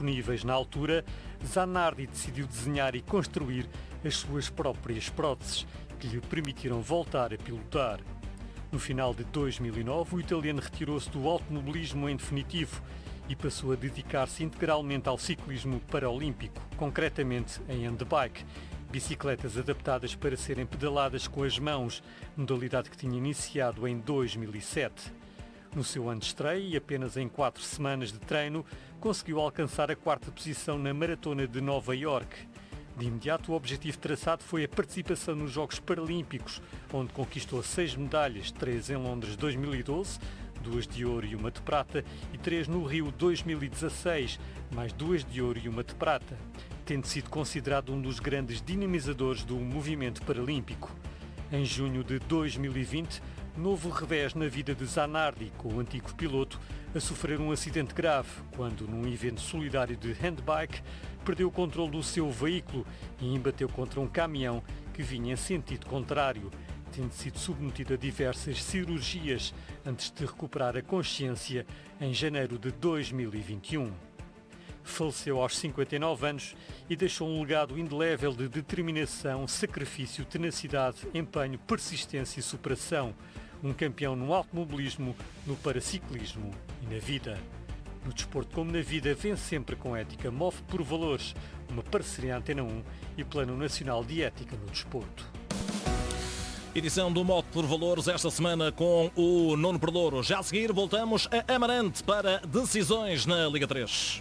disponíveis na altura, Zanardi decidiu desenhar e construir as suas próprias próteses, que lhe permitiram voltar a pilotar. No final de 2009, o italiano retirou-se do automobilismo em definitivo e passou a dedicar-se integralmente ao ciclismo paraolímpico, concretamente em handbike, bicicletas adaptadas para serem pedaladas com as mãos, modalidade que tinha iniciado em 2007. No seu ano de estreia e apenas em 4 semanas de treino, conseguiu alcançar a 4ª posição na Maratona de Nova Iorque. De imediato, o objetivo traçado foi a participação nos Jogos Paralímpicos, onde conquistou 6 medalhas, 3 em Londres 2012, 2 de ouro e 1 de prata, e 3 no Rio 2016, mais 2 de ouro e 1 de prata, tendo sido considerado um dos grandes dinamizadores do movimento paralímpico. Em junho de 2020, novo revés na vida de Zanardi, com o antigo piloto a sofrer um acidente grave, quando, num evento solidário de handbike, perdeu o controle do seu veículo e embateu contra um caminhão que vinha em sentido contrário, tendo sido submetido a diversas cirurgias antes de recuperar a consciência em janeiro de 2021. Faleceu aos 59 anos e deixou um legado indelével de determinação, sacrifício, tenacidade, empenho, persistência e superação. Um campeão no automobilismo, no paraciclismo e na vida. No desporto como na vida, vem sempre com ética, move por valores, uma parceria Antena 1 e Plano Nacional de Ética no Desporto. Edição do Moto por Valores esta semana com o Nuno Perdouro. Já a seguir voltamos a Amarante para decisões na Liga 3.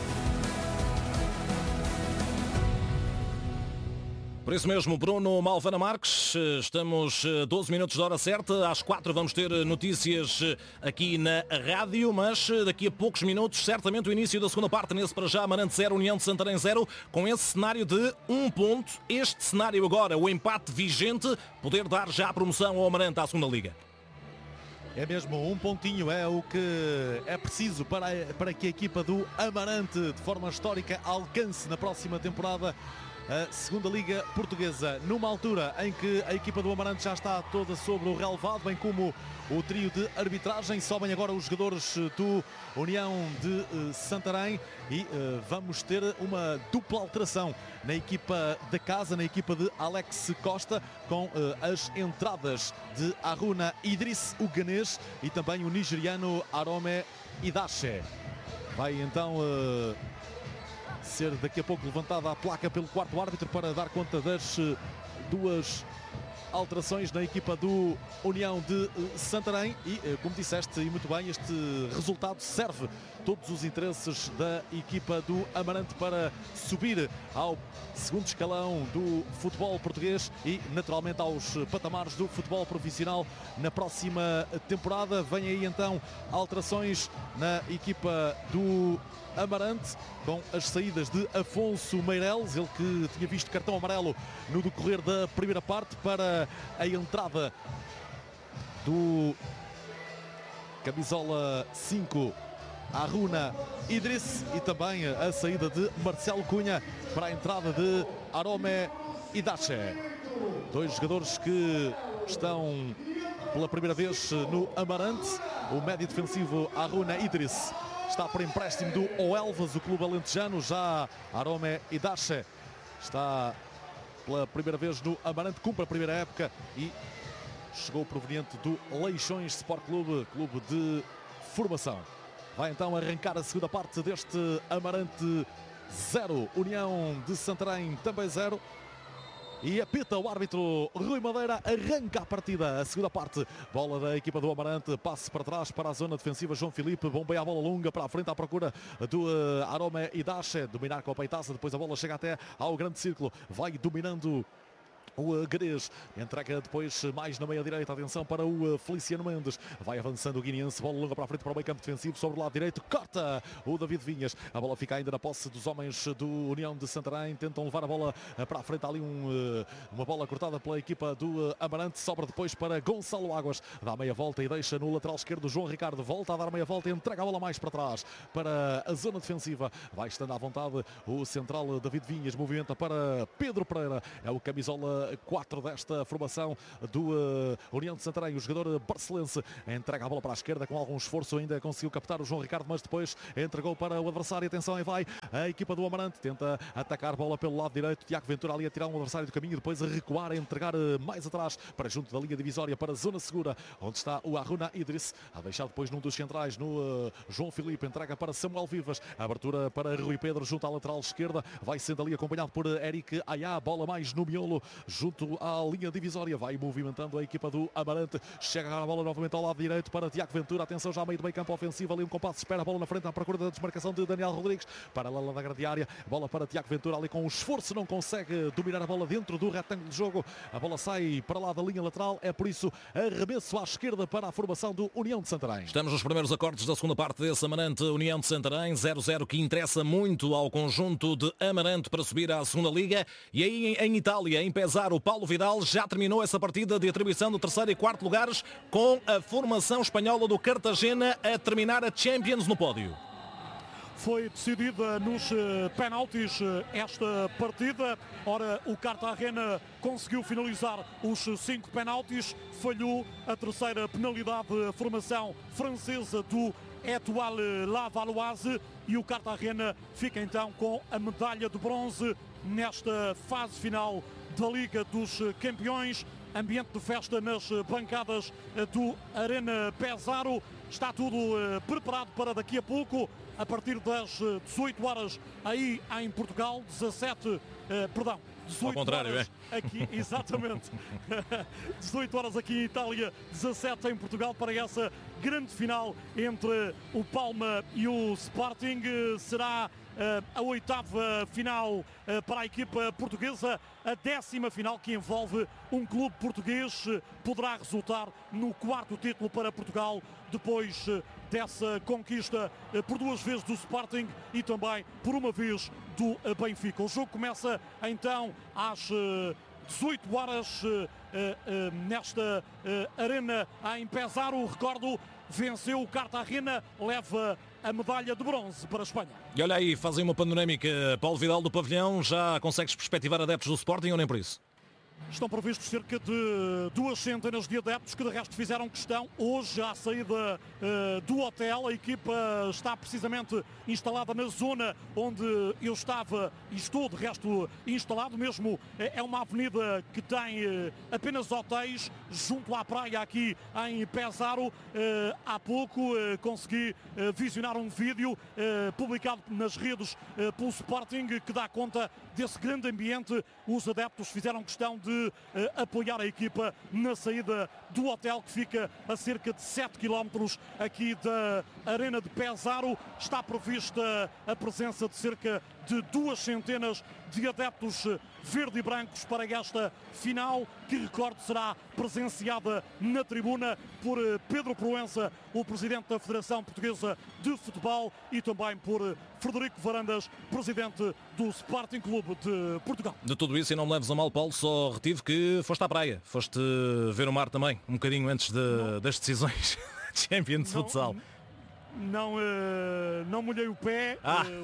Por isso mesmo, Bruno Malvana Marques, estamos 12 minutos da hora certa, às 4 vamos ter notícias aqui na rádio, mas daqui a poucos minutos, certamente o início da segunda parte, nesse para já, Amarante 0, União de Santarém 0, com esse cenário de 1 ponto. Este cenário agora, o empate vigente, poder dar já a promoção ao Amarante à segunda Liga. É mesmo, 1 pontinho é o que é preciso para que a equipa do Amarante, de forma histórica, alcance na próxima temporada a segunda Liga Portuguesa, numa altura em que a equipa do Amarante já está toda sobre o relevado, bem como o trio de arbitragem. Sobem agora os jogadores do União de Santarém e vamos ter uma dupla alteração na equipa da casa, na equipa de Alex Costa, com as entradas de Haruna Idriss, o ganês, e também o nigeriano Arome Idache. Vai então ser daqui a pouco levantada a placa pelo 4º árbitro para dar conta das 2 alterações na equipa do União de Santarém e, como disseste e muito bem, este resultado serve todos os interesses da equipa do Amarante para subir ao segundo escalão do futebol português e naturalmente aos patamares do futebol profissional na próxima temporada. Vem aí então alterações na equipa do Amarante, com as saídas de Afonso Meireles, ele que tinha visto cartão amarelo no decorrer da primeira parte, para a entrada do camisola 5, Haruna Idriss, e também a saída de Marcelo Cunha para a entrada de Arome Idache. 2 jogadores que estão pela primeira vez no Amarante. O médio defensivo Haruna Idriss está por empréstimo do Oelvas, o clube alentejano. Já Arome Idache está pela primeira vez no Amarante, cumpre a primeira época e chegou proveniente do Leixões Sport Clube, clube de formação. Vai então arrancar a segunda parte deste Amarante 0, União de Santarém também 0. E apita o árbitro Rui Madeira, arranca a partida, a segunda parte. Bola da equipa do Amarante, passe para trás para a zona defensiva. João Filipe bombeia a bola longa para a frente à procura do Arome Idache. Dominar com a peitaça, depois a bola chega até ao grande círculo. Vai dominando o Grês, entrega depois mais na meia-direita, atenção para o Feliciano Mendes, vai avançando o guineense, bola longa para a frente para o meio campo defensivo, sobre o lado direito, corta o David Vinhas, a bola fica ainda na posse dos homens do União de Santarém, tentam levar a bola para a frente, ali uma bola cortada pela equipa do Amarante, sobra depois para Gonçalo Águas, dá meia volta e deixa no lateral esquerdo João Ricardo, volta a dar meia volta e entrega a bola mais para trás, para a zona defensiva, vai estando à vontade o central David Vinhas, movimenta para Pedro Pereira, é o camisola número 4 desta formação do União de Santarém. O jogador barcelense entrega a bola para a esquerda com algum esforço, ainda conseguiu captar o João Ricardo, mas depois entregou para o adversário. Atenção, aí vai a equipa do Amarante, tenta atacar bola pelo lado direito. Tiago Ventura ali a tirar um adversário do caminho, depois a recuar, a entregar mais atrás para junto da linha divisória, para a zona segura, onde está o Haruna Idriss, a deixar depois num dos centrais, no João Filipe, entrega para Samuel Vivas, a abertura para Rui Pedro junto à lateral esquerda, vai sendo ali acompanhado por Eric Ayá, bola mais no miolo, junto à linha divisória, vai movimentando a equipa do Amarante, chega a bola novamente ao lado direito para Tiago Ventura, atenção já meio do meio campo ofensivo, ali um compasso, espera a bola na frente, à procura da desmarcação de Daniel Rodrigues, para a da grande área, bola para Tiago Ventura, ali com o esforço não consegue dominar a bola dentro do retângulo de jogo, a bola sai para lá da linha lateral, é por isso arremesso à esquerda para a formação do União de Santarém. Estamos nos primeiros acordes da segunda parte desse Amarante União de Santarém, 0-0, que interessa muito ao conjunto de Amarante para subir à segunda liga. E aí em Itália, em Pesaro, o Paulo Vidal já terminou essa partida de atribuição do terceiro e quarto lugares, com a formação espanhola do Cartagena a terminar a Champions no pódio. Foi decidida nos penaltis esta partida. Ora, o Cartagena conseguiu finalizar os 5 penaltis, falhou a terceira penalidade, a formação francesa do Étoile Lavalloise, e o Cartagena fica então com a medalha de bronze nesta fase final da Liga dos Campeões. Ambiente de festa nas bancadas do Arena Pesaro. Está tudo preparado para daqui a pouco, a partir das 18 horas aí em Portugal, 18 ao contrário, horas aqui, exatamente. 18 horas aqui em Itália, 17 em Portugal, para essa grande final entre o Palma e o Sporting. Será a 8ª final para a equipa portuguesa, a 10ª final que envolve um clube português. Poderá resultar no 4º título para Portugal, depois dessa conquista por 2 vezes do Sporting e também por 1 vez do Benfica. O jogo começa então às 18 horas nesta arena em Pesaro. Recordo, venceu o Cartagena, leva a medalha de bronze para a Espanha. E olha aí, fazem uma panorâmica. Paulo Vidal do pavilhão, já consegues perspectivar adeptos do Sporting ou nem por isso? Estão previstos cerca de 200 de adeptos, que de resto fizeram questão hoje à saída do hotel. A equipa está precisamente instalada na zona onde eu estava e estou de resto instalado mesmo. É uma avenida que tem apenas hotéis junto à praia aqui em Pesaro. Há pouco consegui visionar um vídeo publicado nas redes pelo Sporting, que dá conta desse grande ambiente. Os adeptos fizeram questão de apoiar a equipa na saída do hotel, que fica a cerca de 7 km aqui da Arena de Pesaro. Está prevista a presença de cerca de 200 de adeptos verde e brancos para esta final, que, recordo, será presenciada na tribuna por Pedro Proença, o presidente da Federação Portuguesa de Futebol, e também por Frederico Varandas, presidente do Sporting Clube de Portugal. De tudo isso, e não me leves a mal, Paulo, só retive que foste à praia, foste ver o mar também, um bocadinho antes das decisões Champions de futsal. Não molhei o pé.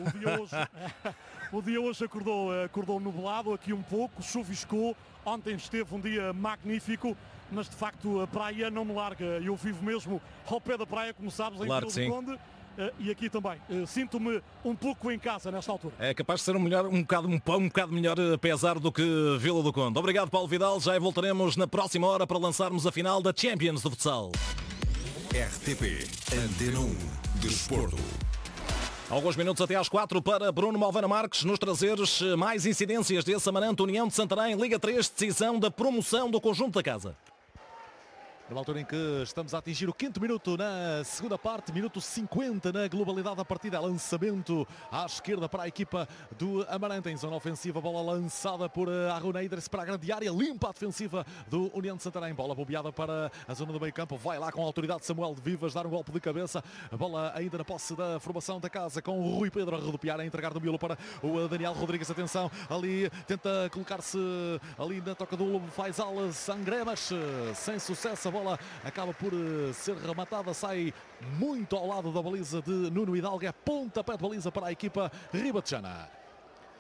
O dia hoje acordou nublado aqui um pouco, chuviscou. Ontem esteve um dia magnífico, mas de facto a praia não me larga. Eu vivo mesmo ao pé da praia, como sabes, em Claro Vila do Conde. E aqui também. Sinto-me um pouco em casa nesta altura. É capaz de ser um bocado melhor Pesaro do que Vila do Conde. Obrigado, Paulo Vidal. Já voltaremos na próxima hora para lançarmos a final da Champions de futsal. RTP Antena 1 Desporto. Alguns minutos até às 4 para Bruno Malvana Marques nos trazeres mais incidências desse Amarante União de Santarém, Liga 3, decisão da promoção do conjunto da casa. Numa altura em que estamos a atingir o 5º minuto na segunda parte, minuto 50 na globalidade da partida. Lançamento à esquerda para a equipa do Amarante, em zona ofensiva, bola lançada por Haruna Idriss para a grande área, limpa a defensiva do União de Santarém, bola bobeada para a zona do meio campo, vai lá com a autoridade Samuel de Vivas dar um golpe de cabeça, a bola ainda na posse da formação da casa, com o Rui Pedro a rodopiar, a entregar do miolo para o Daniel Rodrigues. Atenção, ali tenta colocar-se ali na toca do lobo, faz alas Angré, mas sem sucesso. A bola acaba por ser rematada, sai muito ao lado da baliza de Nuno Hidalgo, é pontapé de baliza para a equipa ribatejana.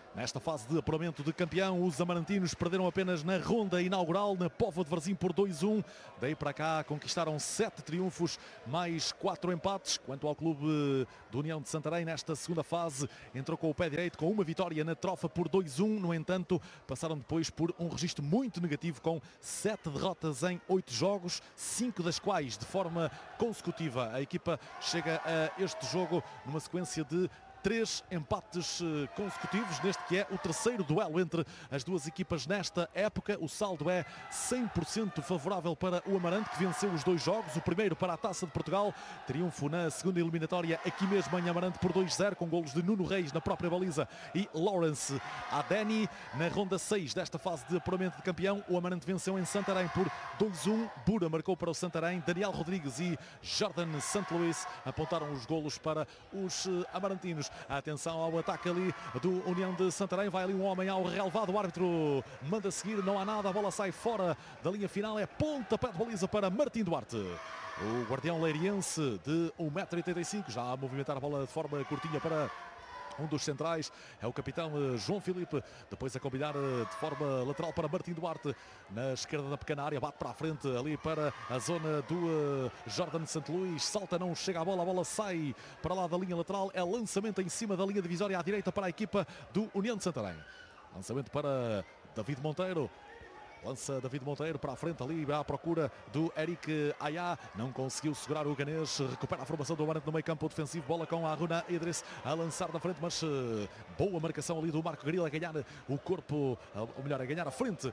Nesta fase de apuramento de campeão, os amarantinos perderam apenas na ronda inaugural na Póvoa de Varzim por 2-1. Daí para cá conquistaram 7 triunfos, mais 4 empates. Quanto ao clube do União de Santarém, nesta segunda fase, entrou com o pé direito com uma vitória na Trofa por 2-1. No entanto, passaram depois por um registro muito negativo com 7 derrotas em 8 jogos, 5 das quais de forma consecutiva. A equipa chega a este jogo numa sequência de 3 empates consecutivos, neste que é o terceiro duelo entre as duas equipas nesta época. O saldo é 100% favorável para o Amarante, que venceu os 2 jogos. O primeiro para a Taça de Portugal, triunfo na segunda eliminatória aqui mesmo em Amarante por 2-0, com golos de Nuno Reis na própria baliza e Lawrence Adeni. Na ronda 6 desta fase de apuramento de campeão, o Amarante venceu em Santarém por 2-1. Bura marcou para o Santarém, Daniel Rodrigues e Jordan St. Louis apontaram os golos para os amarantinos. Atenção ao ataque ali do União de Santarém, vai ali um homem ao relevado, o árbitro manda seguir, não há nada, a bola sai fora da linha final, é pontapé de baliza para Martim Duarte. O guardião leiriense de 1,85 m, já a movimentar a bola de forma curtinha para um dos centrais, é o capitão João Filipe, depois a combinar de forma lateral para Martim Duarte, na esquerda da pequena área, bate para a frente ali para a zona do Jordan St. Louis, salta, não chega a bola sai para lá da linha lateral, é lançamento em cima da linha divisória à direita para a equipa do União de Santarém. Lançamento para David Monteiro. Lança David Monteiro para a frente ali à procura do Eric Ayá. Não conseguiu segurar o ganês. Recupera a formação do Amarante no meio campo defensivo. Bola com a Aruna Idris a lançar da frente, mas boa marcação ali do Marco Grilo a ganhar o corpo, ou melhor, a ganhar a frente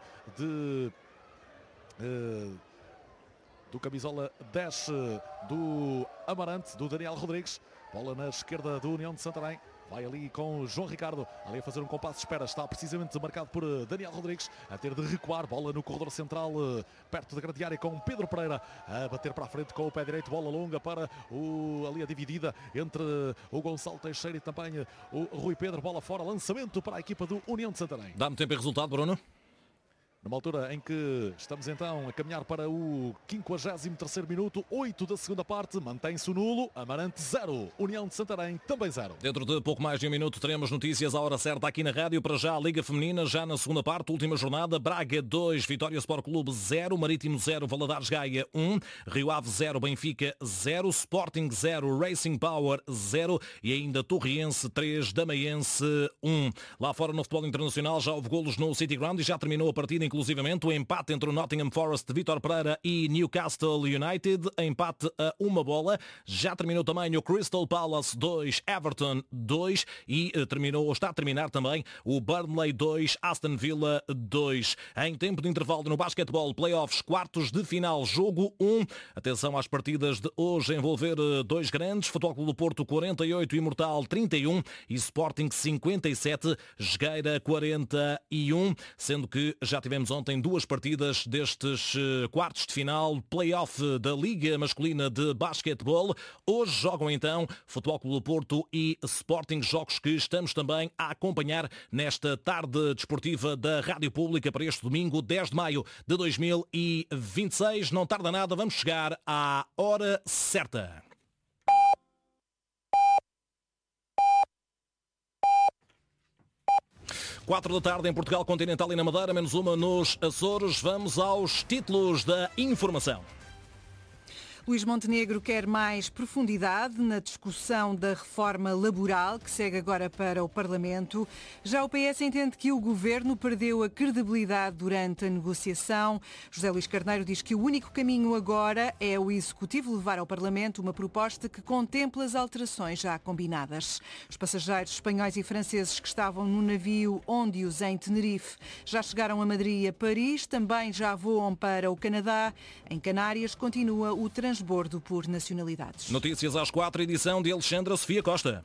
do camisola 10 do Amarante, do Daniel Rodrigues. Bola na esquerda do União de Santarém. Vai ali com João Ricardo, ali a fazer um compasso de espera. Está precisamente marcado por Daniel Rodrigues, a ter de recuar. Bola no corredor central, perto da grande área, com Pedro Pereira a bater para a frente com o pé direito. Bola longa para ali a dividida entre o Gonçalo Teixeira e também o Rui Pedro. Bola fora, lançamento para a equipa do União de Santarém. Dá-me tempo e resultado, Bruno? Numa altura em que estamos então a caminhar para o 53º minuto, 8 da segunda parte, mantém-se o nulo, Amarante 0, União de Santarém também 0. Dentro de pouco mais de um minuto teremos notícias à hora certa aqui na rádio. Para já a Liga Feminina, já na segunda parte, última jornada, Braga 2, Vitória Sport Clube 0, Marítimo 0, Valadares Gaia 1, Rio Ave 0, Benfica 0, Sporting 0, Racing Power 0 e ainda Torriense 3, Damaiense 1. Lá fora no futebol internacional já houve golos no City Ground e já terminou a partida, inclusivamente o empate entre o Nottingham Forest de Vítor Pereira e Newcastle United, empate a 1 bola. Já terminou também o Crystal Palace 2, Everton 2 e está a terminar também o Burnley 2, Aston Villa 2. Em tempo de intervalo no basquetebol, playoffs, quartos de final, jogo 1. Atenção às partidas de hoje, envolver 2 grandes, Futebol Clube do Porto 48, Imortal 31 e Sporting 57, Jogueira 41, sendo que já tivemos ontem 2 partidas destes quartos de final, play-off da Liga Masculina de Basquetebol. Hoje jogam então Futebol Clube do Porto e Sporting, jogos que estamos também a acompanhar nesta tarde desportiva da Rádio Pública para este domingo, 10 de maio de 2026. Não tarda nada, vamos chegar à hora certa. 4 da tarde em Portugal Continental e na Madeira, menos uma nos Açores. Vamos aos títulos da informação. Luís Montenegro quer mais profundidade na discussão da reforma laboral, que segue agora para o Parlamento. Já o PS entende que o Governo perdeu a credibilidade durante a negociação. José Luís Carneiro diz que o único caminho agora é o Executivo levar ao Parlamento uma proposta que contempla as alterações já combinadas. Os passageiros espanhóis e franceses que estavam no navio Óndios em Tenerife já chegaram a Madrid e a Paris, também já voam para o Canadá. Em Canárias continua o transbordo por nacionalidades. Notícias às 4, edição de Alexandra Sofia Costa.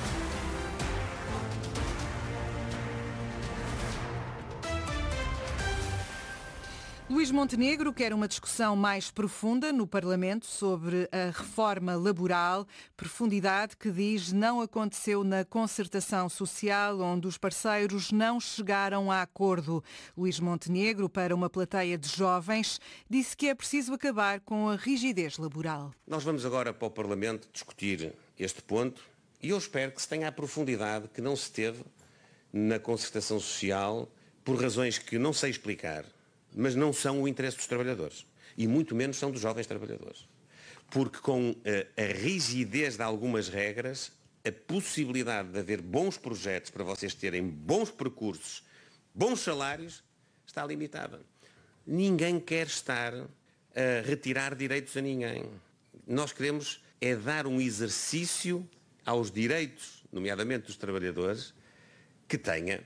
Luís Montenegro quer uma discussão mais profunda no Parlamento sobre a reforma laboral, profundidade que diz não aconteceu na concertação social, onde os parceiros não chegaram a acordo. Luís Montenegro, para uma plateia de jovens, disse que é preciso acabar com a rigidez laboral. Nós vamos agora para o Parlamento discutir este ponto e eu espero que se tenha a profundidade que não se teve na concertação social por razões que não sei explicar, mas não são o interesse dos trabalhadores. E muito menos são dos jovens trabalhadores. Porque com a rigidez de algumas regras, a possibilidade de haver bons projetos para vocês terem bons percursos, bons salários, está limitada. Ninguém quer estar a retirar direitos a ninguém. Nós queremos é dar um exercício aos direitos, nomeadamente dos trabalhadores, que tenha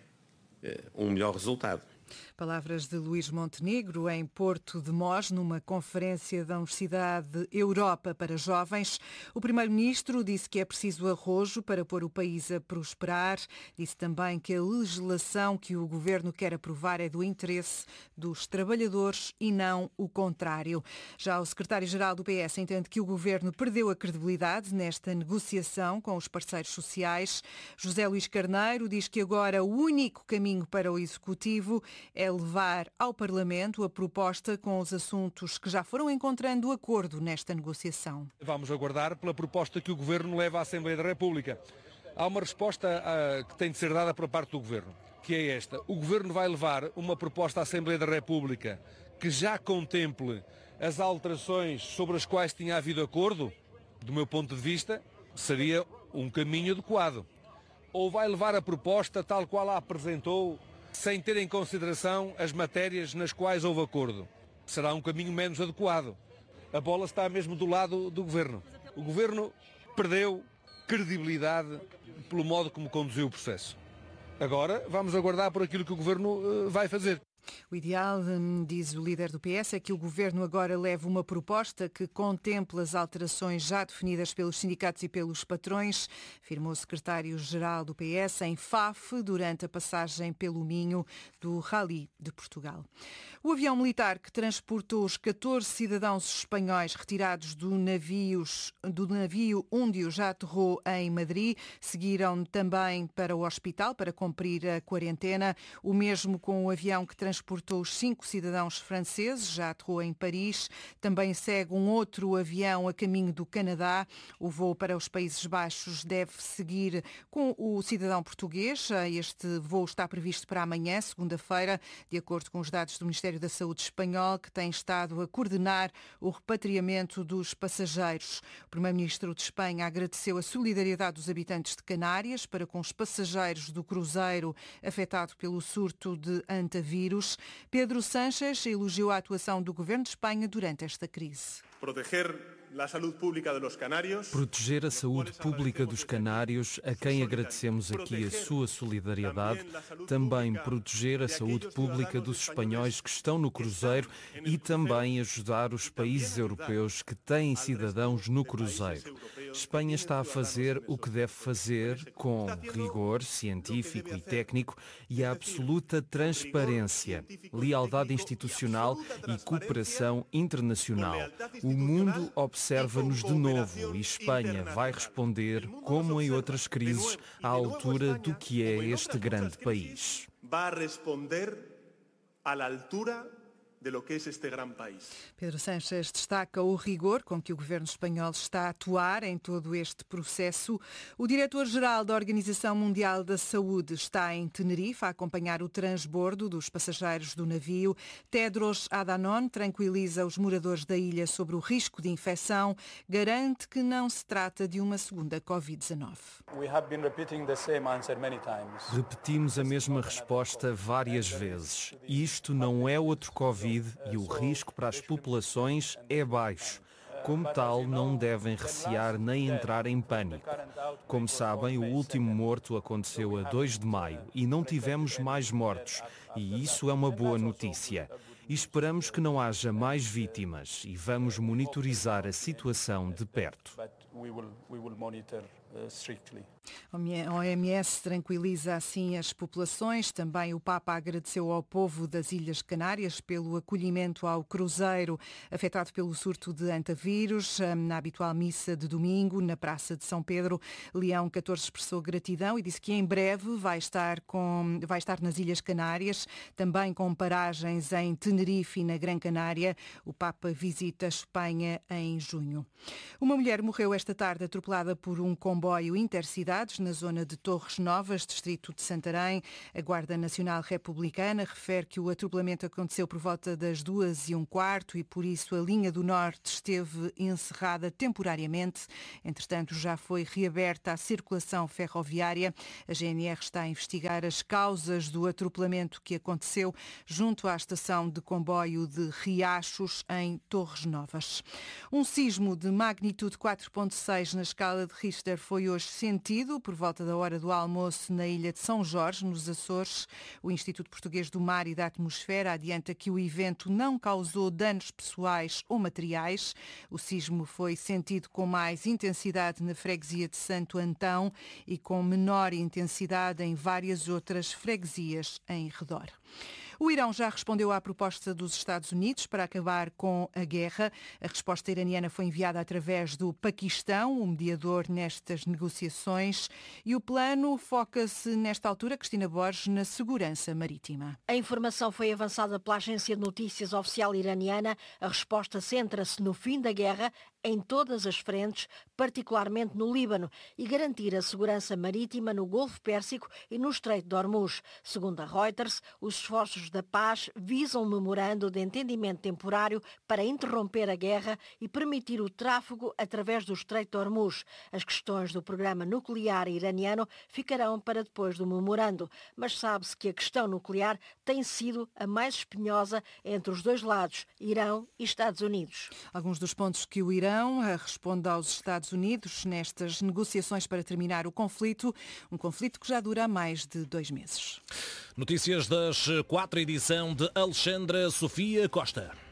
um melhor resultado. Palavras de Luís Montenegro em Porto de Mós, numa conferência da Universidade Europa para Jovens. O Primeiro-Ministro disse que é preciso arrojo para pôr o país a prosperar. Disse também que a legislação que o Governo quer aprovar é do interesse dos trabalhadores e não o contrário. Já o Secretário-Geral do PS entende que o Governo perdeu a credibilidade nesta negociação com os parceiros sociais. José Luís Carneiro diz que agora o único caminho para o Executivo é levar ao Parlamento a proposta com os assuntos que já foram encontrando acordo nesta negociação. Vamos aguardar pela proposta que o Governo leva à Assembleia da República. Há uma resposta que tem de ser dada por parte do Governo, que é esta. O Governo vai levar uma proposta à Assembleia da República que já contemple as alterações sobre as quais tinha havido acordo. Do meu ponto de vista, seria um caminho adequado. Ou vai levar a proposta tal qual a apresentou, sem ter em consideração as matérias nas quais houve acordo. Será um caminho menos adequado. A bola está mesmo do lado do Governo. O Governo perdeu credibilidade pelo modo como conduziu o processo. Agora vamos aguardar por aquilo que o Governo vai fazer. O ideal, diz o líder do PS, é que o Governo agora leve uma proposta que contemple as alterações já definidas pelos sindicatos e pelos patrões, afirmou o secretário-geral do PS em Faf durante a passagem pelo Minho do Rally de Portugal. O avião militar que transportou os 14 cidadãos espanhóis retirados do navio Úndio já aterrou em Madrid. Seguiram também para o hospital para cumprir a quarentena. O mesmo com o avião que transportou os 5 cidadãos franceses, já aterrou em Paris. Também segue um outro avião a caminho do Canadá. O voo para os Países Baixos deve seguir com o cidadão português. Este voo está previsto para amanhã, segunda-feira, de acordo com os dados do Ministério da Saúde espanhol, que tem estado a coordenar o repatriamento dos passageiros. O Primeiro-Ministro de Espanha agradeceu a solidariedade dos habitantes de Canárias para com os passageiros do cruzeiro afetado pelo surto de antavírus. Pedro Sánchez elogiou a atuação do Governo de Espanha durante esta crise. Proteger a saúde pública dos canários, a quem agradecemos aqui a sua solidariedade, também proteger a saúde pública dos espanhóis que estão no cruzeiro e também ajudar os países europeus que têm cidadãos no cruzeiro. Espanha está a fazer o que deve fazer com rigor científico e técnico e a absoluta transparência, lealdade institucional e cooperação internacional. O mundo observa-nos de novo e Espanha vai responder, como em outras crises, à altura do que é este grande país. Vai responder à altura de lo que es este gran país. Pedro Sánchez destaca o rigor com que o governo espanhol está a atuar em todo este processo. O diretor-geral da Organização Mundial da Saúde está em Tenerife a acompanhar o transbordo dos passageiros do navio. Tedros Adhanom tranquiliza os moradores da ilha sobre o risco de infecção, garante que não se trata de uma segunda Covid-19. Repetimos a mesma resposta várias vezes. Isto não é outro Covid e o risco para as populações é baixo. Como tal, não devem recear nem entrar em pânico. Como sabem, o último morto aconteceu a 2 de maio e não tivemos mais mortos. E isso é uma boa notícia. E esperamos que não haja mais vítimas e vamos monitorizar a situação de perto. A OMS tranquiliza assim as populações. Também o Papa agradeceu ao povo das Ilhas Canárias pelo acolhimento ao cruzeiro afetado pelo surto de antavírus. Na habitual missa de domingo, na Praça de São Pedro, Leão XIV expressou gratidão e disse que em breve vai estar nas Ilhas Canárias, também com paragens em Tenerife e na Gran Canária. O Papa visita a Espanha em junho. Uma mulher morreu esta tarde atropelada por um comboio comboio Intercidades na zona de Torres Novas, distrito de Santarém. A Guarda Nacional Republicana refere que o atropelamento aconteceu por volta das 2h15 e por isso a linha do Norte esteve encerrada temporariamente. Entretanto, já foi reaberta a circulação ferroviária. A GNR está a investigar as causas do atropelamento que aconteceu junto à estação de comboio de Riachos, em Torres Novas. Um sismo de magnitude 4.6 na escala de Richter foi hoje sentido por volta da hora do almoço na ilha de São Jorge, nos Açores. O Instituto Português do Mar e da Atmosfera adianta que o evento não causou danos pessoais ou materiais. O sismo foi sentido com mais intensidade na freguesia de Santo Antão e com menor intensidade em várias outras freguesias em redor. O Irão já respondeu à proposta dos Estados Unidos para acabar com a guerra. A resposta iraniana foi enviada através do Paquistão, o mediador nestas negociações. E o plano foca-se, nesta altura, Cristina Borges, na segurança marítima. A informação foi avançada pela agência de notícias oficial iraniana. A resposta centra-se no fim da guerra em todas as frentes, particularmente no Líbano, e garantir a segurança marítima no Golfo Pérsico e no Estreito de Hormuz. Segundo a Reuters, os esforços da paz visam um memorando de entendimento temporário para interromper a guerra e permitir o tráfego através do Estreito de Hormuz. As questões do programa nuclear iraniano ficarão para depois do memorando, mas sabe-se que a questão nuclear tem sido a mais espinhosa entre os dois lados, Irão e Estados Unidos. Alguns dos pontos que o Irão responde aos Estados Unidos nestas negociações para terminar o conflito, um conflito que já dura há mais de 2 meses. Notícias das 4, edição de Alexandra Sofia Costa.